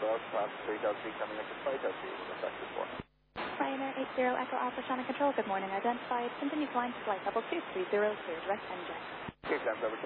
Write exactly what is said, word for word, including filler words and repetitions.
twelve, class three Delta V coming up to flight Delta V, effective for. Ryanair eight zero Echo Alpha Shannon Control, good morning. Identified, continue flying to flight level two three zero, clear direct engine. Okay, Sam, over